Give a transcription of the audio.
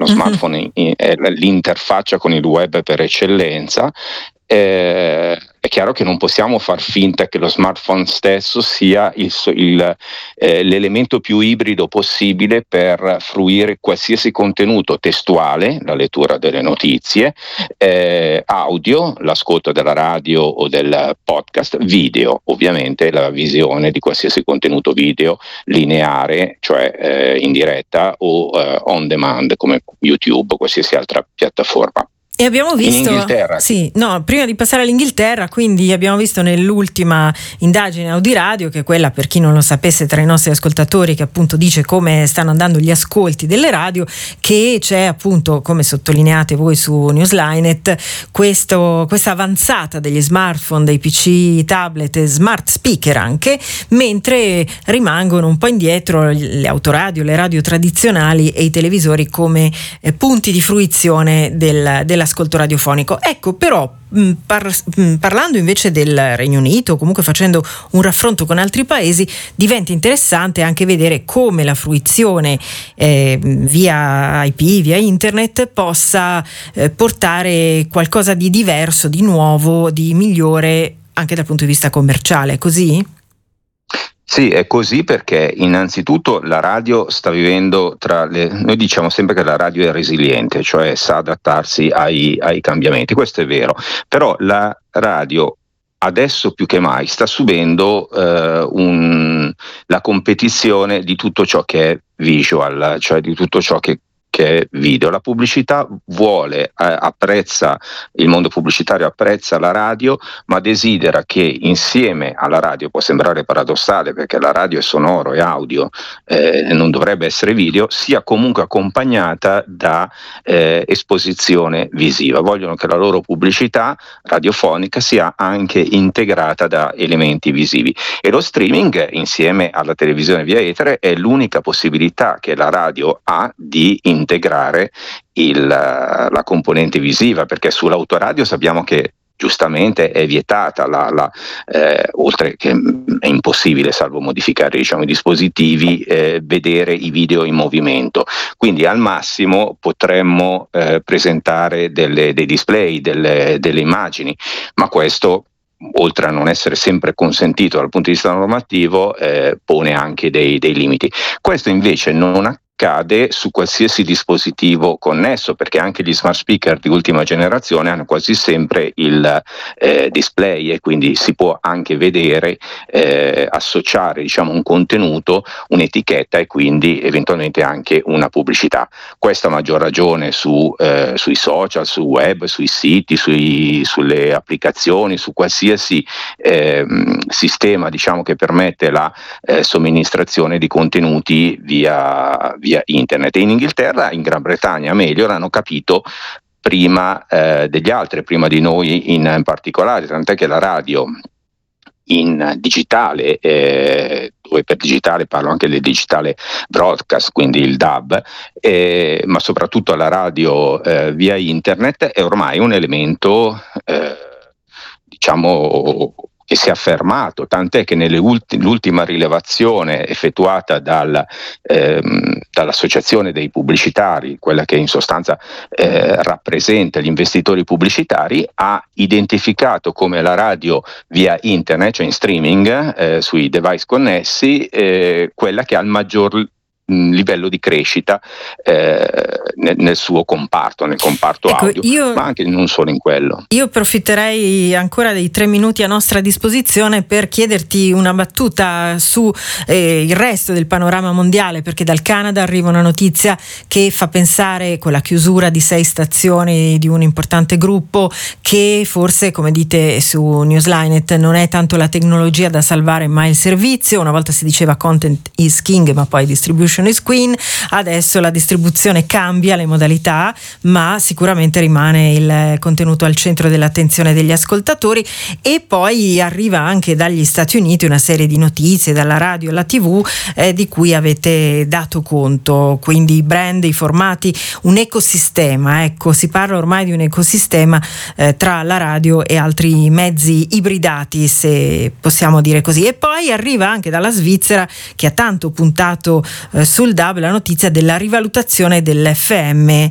lo smartphone è l'interfaccia con il web per eccellenza. È chiaro che non possiamo far finta che lo smartphone stesso sia l'elemento più ibrido possibile per fruire qualsiasi contenuto testuale, la lettura delle notizie, audio, l'ascolto della radio o del podcast, video, ovviamente la visione di qualsiasi contenuto video lineare, cioè in diretta o on demand come YouTube o qualsiasi altra piattaforma. E abbiamo visto, in Inghilterra, prima di passare all'Inghilterra, quindi abbiamo visto nell'ultima indagine Audiradio, che è quella, per chi non lo sapesse tra i nostri ascoltatori, che appunto dice come stanno andando gli ascolti delle radio, che c'è appunto, come sottolineate voi su Newslinet, questa avanzata degli smartphone, dei PC, tablet e smart speaker anche, mentre rimangono un po' indietro le autoradio, le radio tradizionali e i televisori come punti di fruizione dell'ascolto radiofonico. Ecco, però parlando invece del Regno Unito, comunque facendo un raffronto con altri paesi, diventa interessante anche vedere come la fruizione via IP, via internet, possa portare qualcosa di diverso, di nuovo, di migliore anche dal punto di vista commerciale. Così? Sì, è così perché innanzitutto la radio sta vivendo noi diciamo sempre che la radio è resiliente, cioè sa adattarsi ai cambiamenti, questo è vero, però la radio adesso più che mai sta subendo la competizione di tutto ciò che è visual, cioè di tutto ciò che è video. La pubblicità apprezza, il mondo pubblicitario apprezza la radio, ma desidera che insieme alla radio, può sembrare paradossale perché la radio è sonoro, è audio, non dovrebbe essere video, sia comunque accompagnata da esposizione visiva. Vogliono che la loro pubblicità radiofonica sia anche integrata da elementi visivi, e lo streaming insieme alla televisione via etere è l'unica possibilità che la radio ha di integrare la componente visiva, perché sull'autoradio sappiamo che giustamente è vietata oltre che è impossibile, salvo modificare i dispositivi, vedere i video in movimento, quindi al massimo potremmo presentare dei display, delle immagini, ma questo, oltre a non essere sempre consentito dal punto di vista normativo, pone anche dei limiti. Questo invece non accade su qualsiasi dispositivo connesso, perché anche gli smart speaker di ultima generazione hanno quasi sempre il display, e quindi si può anche vedere, associare un contenuto, un'etichetta e quindi eventualmente anche una pubblicità. Questa a maggior ragione sui social, sul web, sui siti, sulle applicazioni, su qualsiasi sistema che permette la somministrazione di contenuti via internet. E in Inghilterra, in Gran Bretagna meglio, l'hanno capito prima degli altri, prima di noi in particolare, tant'è che la radio in digitale, dove per digitale parlo anche del digitale broadcast, quindi il DAB, ma soprattutto la radio via internet è ormai un elemento che si è affermato, tant'è che l'ultima rilevazione effettuata dall'associazione dei pubblicitari, quella che in sostanza rappresenta gli investitori pubblicitari, ha identificato come la radio via internet, cioè in streaming, sui device connessi, quella che ha il maggior livello di crescita nel suo comparto, nel comparto audio, ma anche non solo in quello. Io approfitterei ancora dei 3 minuti a nostra disposizione per chiederti una battuta su il resto del panorama mondiale, perché dal Canada arriva una notizia che fa pensare, con la chiusura di 6 stazioni di un importante gruppo, che forse, come dite su Newslinet, non è tanto la tecnologia da salvare ma il servizio. Una volta si diceva content is king, ma poi distribution is queen. Adesso la distribuzione cambia le modalità, ma sicuramente rimane il contenuto al centro dell'attenzione degli ascoltatori. E poi arriva anche dagli Stati Uniti una serie di notizie, dalla radio alla TV, di cui avete dato conto, quindi i brand, i formati, un ecosistema. Ecco, si parla ormai di un ecosistema tra la radio e altri mezzi ibridati, se possiamo dire così. E poi arriva anche dalla Svizzera, che ha tanto puntato sul DAB, la notizia della rivalutazione dell'FM